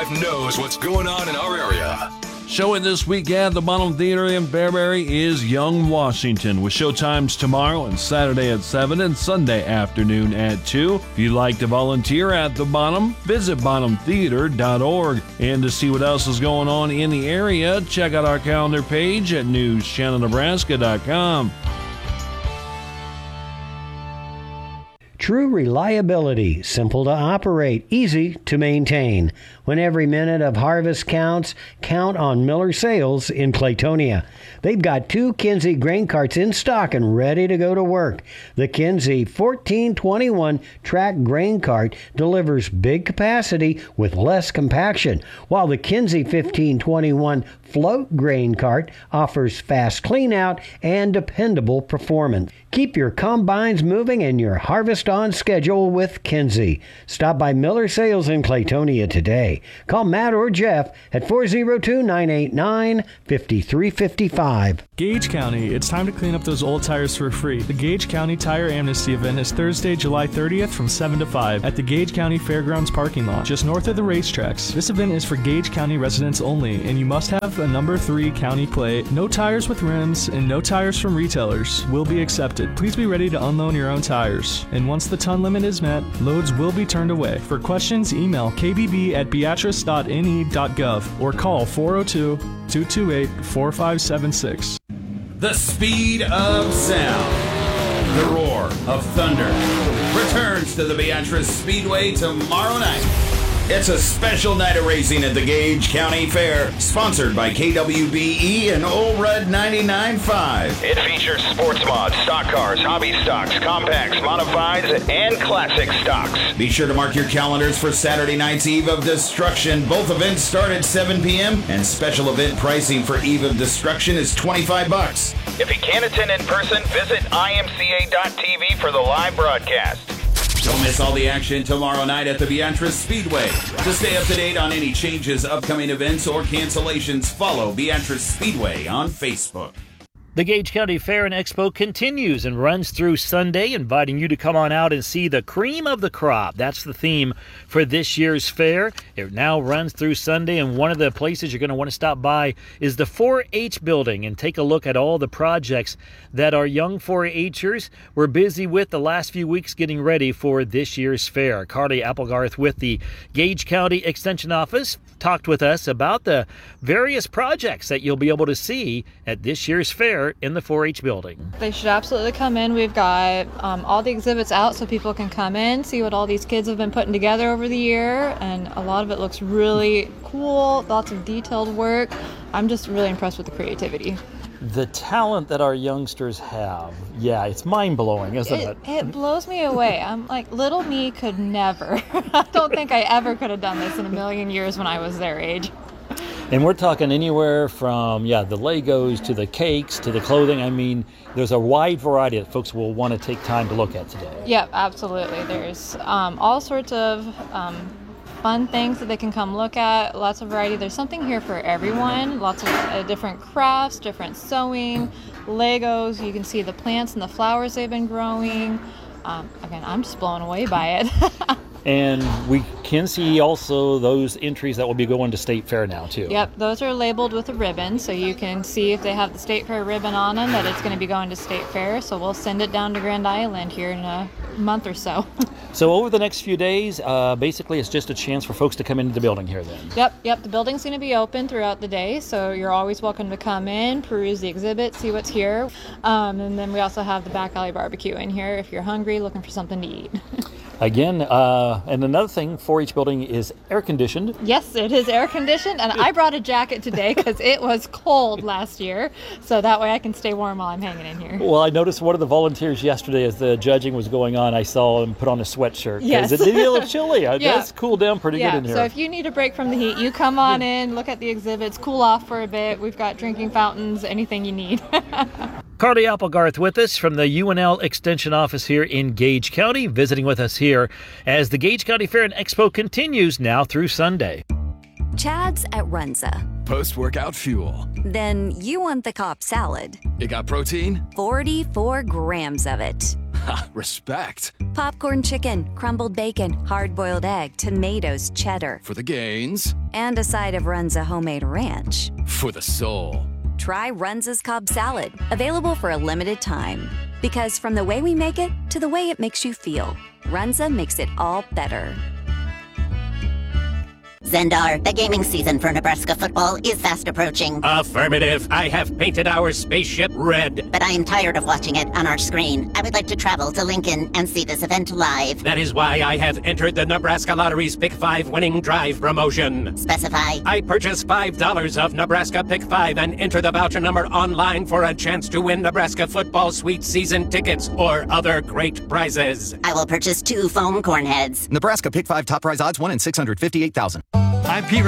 95 knows what's going on in our area. Showing this weekend, the Bonham Theater in Bearberry is Young Washington, with showtimes tomorrow and Saturday at 7 and Sunday afternoon at 2. If you'd like to volunteer at the Bonham, visit bonhamtheater.org. And to see what else is going on in the area, check out our calendar page at newschannelnebraska.com. True reliability, simple to operate, easy to maintain. When every minute of harvest counts, count on Miller Sales in Claytonia. They've got 2 Kinsey grain carts in stock and ready to go to work. The Kinsey 1421 track grain cart delivers big capacity with less compaction, while the Kinsey 1521 float grain cart offers fast cleanout and dependable performance. Keep your combines moving and your harvest on schedule with Kinsey. Stop by Miller Sales in Claytonia today. Call Matt or Jeff at 402-989-5355. Gage County, it's time to clean up those old tires for free. The Gage County Tire Amnesty event is Thursday, July 30th from 7 to 5 at the Gage County Fairgrounds parking lot, just north of the racetracks. This event is for Gage County residents only, and you must have a number 3 county plate. No tires with rims and no tires from retailers will be accepted. Please be ready to unload your own tires. And once the ton limit is met, loads will be turned away. For questions, email kbb@beatrice.ne.gov or call 402-228-4576. The speed of sound, the roar of thunder, returns to the Beatrice Speedway tomorrow night. It's a special night of racing at the Gage County Fair, sponsored by KWBE and Old Red 99.5. It features sports mods, stock cars, hobby stocks, compacts, modifieds, and classic stocks. Be sure to mark your calendars for Saturday night's Eve of Destruction. Both events start at 7 p.m., and special event pricing for Eve of Destruction is $25. If you can't attend in person, visit imca.tv for the live broadcast. Don't miss all the action tomorrow night at the Beatrice Speedway. To stay up to date on any changes, upcoming events, or cancellations, follow Beatrice Speedway on Facebook. The Gage County Fair and Expo continues and runs through Sunday, inviting you to come on out and see the cream of the crop. That's the theme for this year's fair. It now runs through Sunday, and one of the places you're going to want to stop by is the 4-H building and take a look at all the projects that our young 4-Hers were busy with the last few weeks getting ready for this year's fair. Carly Applegarth with the Gage County Extension Office talked with us about the various projects that you'll be able to see at this year's fair in the 4-H building. They should absolutely come in. We've got all the exhibits out so people can come in, see what all these kids have been putting together over the year, and a lot of it looks really cool, lots of detailed work. I'm just really impressed with the creativity. The talent that our youngsters have, yeah, it's mind-blowing, isn't it? It blows me away. I'm like, little me could never. I don't think I ever could have done this in a million years when I was their age. And we're talking anywhere from, the Legos to the cakes to the clothing. I mean, there's a wide variety that folks will want to take time to look at today. Yeah, absolutely. There's all sorts of fun things that they can come look at, lots of variety. There's something here for everyone, lots of different crafts, different sewing, Legos. You can see the plants and the flowers they've been growing. Again, I'm just blown away by it. And we can see also those entries that will be going to State Fair now, too. Yep, those are labeled with a ribbon, so you can see if they have the State Fair ribbon on them that it's going to be going to State Fair. So we'll send it down to Grand Island here in a month or so. So over the next few days, basically it's just a chance for folks to come into the building here then. Yep. The building's going to be open throughout the day, so you're always welcome to come in, peruse the exhibit, see what's here. And then we also have the back alley barbecue in here if you're hungry, looking for something to eat. Again, and another thing, 4-H building is air-conditioned. Yes, it is air-conditioned, and I brought a jacket today because it was cold last year, so that way I can stay warm while I'm hanging in here. Well, I noticed one of the volunteers yesterday as the judging was going on, I saw him put on a sweatshirt. Yes. It did get a little chilly. It does cool down pretty good in here. So if you need a break from the heat, you come on in, look at the exhibits, cool off for a bit. We've got drinking fountains, anything you need. Carly Applegarth with us from the UNL Extension Office here in Gage County, visiting with us here as the Gage County Fair and Expo continues now through Sunday. Chad's at Runza. Post-workout fuel. Then you want the Cobb salad. It got protein? 44 grams of it. Respect. Popcorn chicken, crumbled bacon, hard-boiled egg, tomatoes, cheddar. For the gains. And a side of Runza homemade ranch. For the soul. Try Runza's Cobb Salad, available for a limited time. Because from the way we make it to the way it makes you feel, Runza makes it all better. Zendar, the gaming season for Nebraska football is fast approaching. Affirmative. I have painted our spaceship red. But I am tired of watching it on our screen. I would like to travel to Lincoln and see this event live. That is why I have entered the Nebraska Lottery's Pick 5 winning drive promotion. Specify. I purchase $5 of Nebraska Pick 5 and enter the voucher number online for a chance to win Nebraska football sweet season tickets or other great prizes. I will purchase 2 foam corn heads. Nebraska Pick 5 top prize odds 1 in 658,000. I'm Pete